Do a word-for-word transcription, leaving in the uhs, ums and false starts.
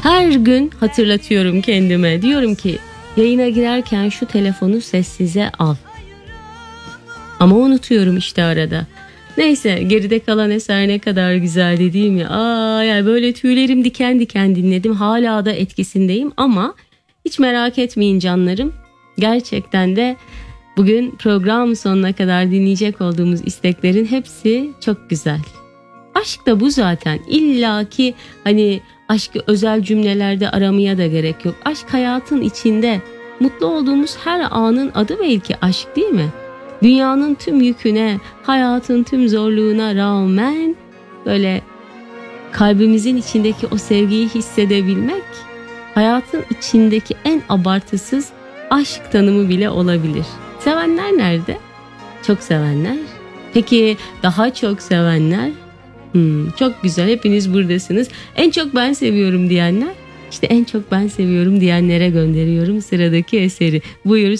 Her gün hatırlatıyorum kendime. Diyorum ki yayına girerken şu telefonu sessize al. Ama unutuyorum işte arada. Neyse, geride kalan eser ne kadar güzeldi değil mi? Aa, yani böyle tüylerim diken diken dinledim. Hala da etkisindeyim ama hiç merak etmeyin canlarım. Gerçekten de bugün program sonuna kadar dinleyecek olduğumuz isteklerin hepsi çok güzel. Aşk da bu zaten. İlla ki hani aşkı özel cümlelerde aramaya da gerek yok. Aşk hayatın içinde. Mutlu olduğumuz her anın adı belki aşk, değil mi? Dünyanın tüm yüküne, hayatın tüm zorluğuna rağmen böyle kalbimizin içindeki o sevgiyi hissedebilmek, hayatın içindeki en abartısız aşk tanımı bile olabilir. Sevenler nerede? Çok sevenler. Peki daha çok sevenler? Hmm, çok güzel, hepiniz buradasınız. En çok ben seviyorum diyenler? İşte en çok ben seviyorum diyenlere gönderiyorum sıradaki eseri. Buyur.